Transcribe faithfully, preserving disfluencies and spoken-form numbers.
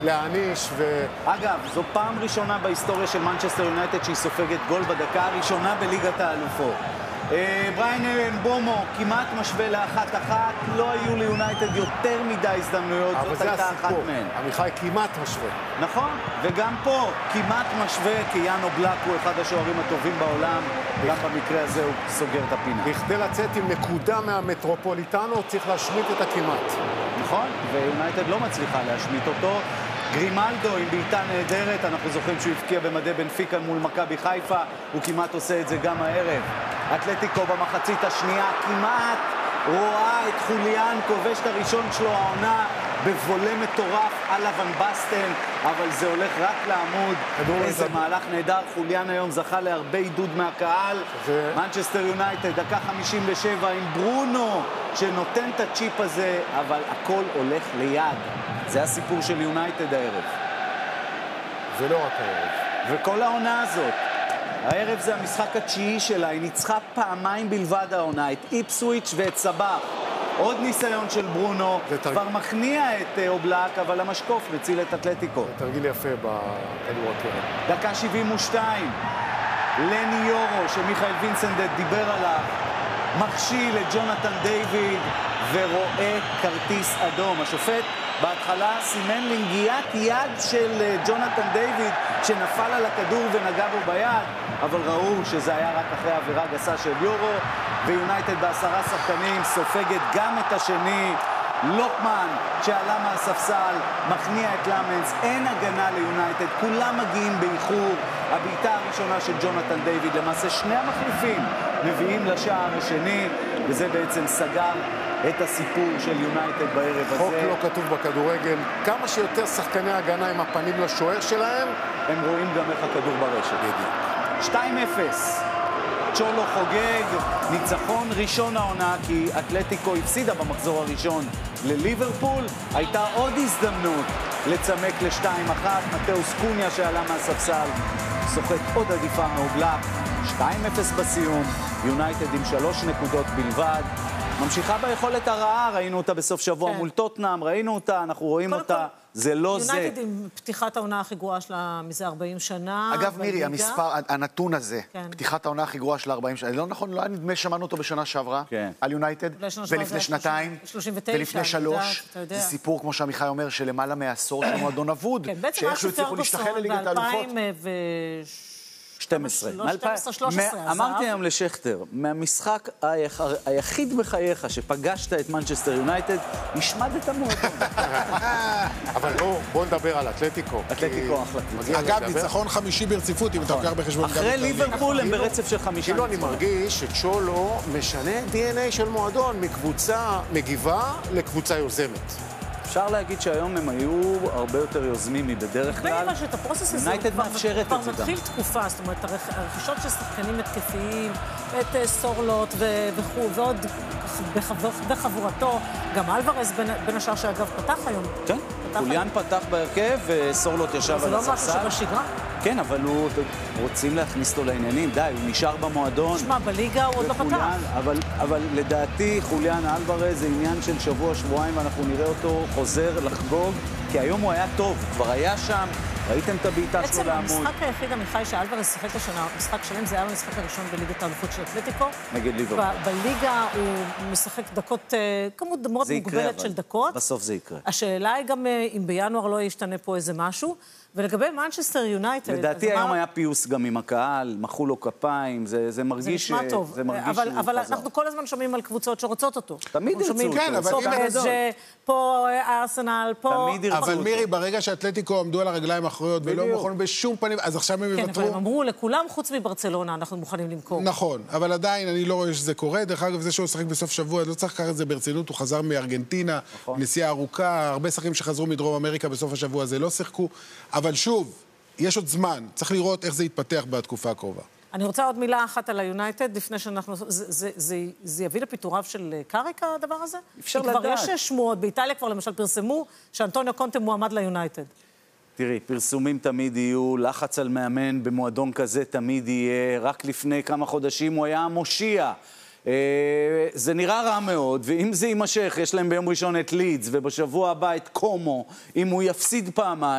להעניש ו... אגב, זו פעם ראשונה בהיסטוריה של מנצ'סטר יונייטד שהיא סופגת גול בדקה הראשונה בליגת האלופות. בריין אמבומו כמעט משווה לאחת אחת, לא היו ליונייטד יותר מדי הזדמנויות, זאת הייתה אחת מהן. עמיחי כמעט משווה. נכון, וגם פה כמעט משווה, כי יאנו בלק הוא אחד השוערים הטובים בעולם, גם במקרה הזה הוא סוגר את הפינה. בכדי לצאת עם נקודה מהמטרופוליטנו צריך להשמיט את הכמעט. נכון, ויונייטד לא מצליחה להשמיט אותו. גרימלדו עם בעיטה נהדרת, אנחנו זוכרים שהוא הפקיע במדי בנפיקה מול מכבי חיפה, הוא כמעט עושה את זה גם הערב. אתלטיקו במחצית השנייה כמעט רואה את חוליאן כובש את הראשון שלו העונה בבולה מטורף על ון בסטן, אבל זה הולך רק לעמוד. איזה מהלך נהדר. חוליאן היום זכה להרבה עידוד מהקהל. ו... מנצ'סטר יונייטד דקה חמישים ושבע עם ברונו שנותן את הצ'יפ הזה, אבל הכל הולך ליד. זה הסיפור של יונייטד הערב. ולא רק הערב. וכל העונה הזאת. הערב זה המשחק התשיעי שלה, היא ניצחה פעמיים בלבד העונה, את איפסוויץ' ואת סבח. עוד ניסיון של ברונו, תרג... כבר מכניע את אובלק, אבל המשקוף מציל את אתלטיקו. זה תרגיל יפה בכדור הקרן. דקה שבעים ושתיים, לני יורו, שמיכאל וינסנדט דיבר עליו, מכשיל את ג'ונתן דיוויד ורואה כרטיס אדום. השופט בהתחלה סימן לנגיעת יד של ג'ונתן דיוויד שנפל על הכדור ונגע בו ביד, אבל ראו שזה היה רק אחרי עבירה גסה של יורו, ויונייטד בעשרה שחקנים סופגת גם את השני. לוקמן שעלה מהספסל מכניע את למנס, אין הגנה ליונייטד, כולם מגיעים באיחור. הבעיטה הראשונה של ג'ונתן דיוויד, למעשה שני המחליפים מביאים לשער השני, וזה בעצם סגר את הסיפור של יונייטד בערב הזה. חוק לא כתוב בכדורגל, כמה שיותר שחקני הגנה עם הפנים לשוער שלהם, הם רואים גם איך הכדור ברשת. שתיים אפס, צ'ולו חוגג, ניצחון ראשון העונה, כי אתלטיקו הפסידה במחזור הראשון לליברפול. הייתה עוד הזדמנות לצמק ל-שתיים אחת, מתאוס קוניה שעלה מהספסל סוחט עוד עדיפה מאובלק. שתיים אפס בסיום, יונייטד עם שלוש נקודות בלבד, ממשיכה ביכולת הרעה, ראינו אותה בסוף שבוע כן. מול טוטנאם, ראינו אותה, אנחנו רואים אותה, כל... זה לא יונייטד זה. יונייטד עם פתיחת העונה הכי גרועה שלה מזה ארבעים שנה. אגב, מירי, בליגה. המספר, הנתון הזה, כן. פתיחת העונה הכי גרועה שלה ארבעים שנה, לא נכון, לא היה נדמה שמענו אותו בשנה שעברה, כן. על יונייטד, ולפני שנתיים, שלושים ותשע, ולפני שלוש, זה סיפור, כמו שעמיחי אומר, שלמעלה מעשור של מועדון אבוד, כן, בעצם שאיכשהו הצליחו להשתחל לליגת האלופות. שתים עשרה. שלוש עשרה. אמרתי היום לשכטר, מהמשחק היחיד בחייך שפגשת את מנצ'סטר יונייטד, השמדת מועדון. אבל בואו נדבר על אתלטיקו. אתלטיקו אחלה. אגב, ניצחון חמישי ברציפות, אם אתה לוקח בחשבון. אחרי ליברפול הם ברצף של חמישה. כאילו אני מרגיש שצ'ולו משנה די אן איי של מועדון מקבוצה מגיבה לקבוצה יוזמת. אפשר להגיד שהיום הם היו הרבה יותר יוזמים מבדרך כלל. בגלל שאת הפרוסס הזה יונייטד מאפשרת את זה גם. כבר מתחיל תקופה, זאת אומרת, הרכישות של שחקנים התקפיים, את סורלוט ועוד בחבורתו, גם אלוורז בין השאר שאגב פתח היום. כן, חוליאן פתח בהרכב וסורלוט ישב על הספסל. זה לא משהו שבשגרה? כן, אבל הוא רוצים להכניס אותו לעניינים, די, הוא נשאר במועדון. תשמע, בליגה הוא עוד לא פתח. אבל, אבל לדעתי חוליאן אלוורז זה עניין של שבוע, שבועיים, ואנחנו נראה אותו חוזר לחגוג, כי היום הוא היה טוב, כבר היה שם, ראיתם את הבעיטה שלו לעמוד. בעצם המשחק היחיד, עמיחי, שאלוורז שיחק השנה, משחק שלם, זה היה במשחק הראשון בליגת האלופות של אתלטיקו. נגד ליברפול. בליגה הוא משחק דקות, כמות מאוד מוגבלת של דקות. בסוף זה יקרה. השאלה היא גם אם בינואר לא ישתנה פה איזה משהו. ולגבי מנצ'סטר יונייטד... לדעתי היום היה פיוס גם עם הקהל, מחאו לו כפיים, זה מרגיש... זה נשמע טוב, אבל אנחנו כל הזמן שומעים על קבוצות שרוצות אותו. תמיד ירצו אותו. כן, אבל אם הגדול. פה ארסנל, פה... אבל מירי, ברגע שהאתלטיקו עמדו על הרגליים האחוריות ולא מוכנים בשום פנים, אז עכשיו הם יוותרו... כן, אבל הם אמרו לכולם חוץ מברצלונה, אנחנו מוכנים למכור. נכון, אבל עדיין אני לא רואה שזה קורה. דרך אגב, זה שהוא שחק בסוף שבוע, לא צריך לקחת את זה ברצינות, הוא חזר מארגנטינה, נסיעה ארוכה, הרבה שחקנים שחזרו מדרום אמריקה בסוף השבוע הזה לא שיחקו, אבל שוב, יש עוד זמן, צריך לראות איך זה יתפתח בתקופה הקרובה. אני רוצה עוד מילה אחת על היונייטד, לפני שאנחנו... זה, זה, זה, זה יביא לפיטוריו של קאריק, הדבר הזה? אפשר לדעת. כבר יש שמועות, באיטליה כבר למשל פרסמו שאנטוניו קונטה מועמד ליונייטד. תראי, פרסומים תמיד יהיו, לחץ על מאמן במועדון כזה תמיד יהיה, רק לפני כמה חודשים הוא היה המושיע. זה נראה רע מאוד, ואם זה יימשך, יש להם ביום ראשון את לידס, ובשבוע הבא את קומו, אם הוא יפסיד פעמיים,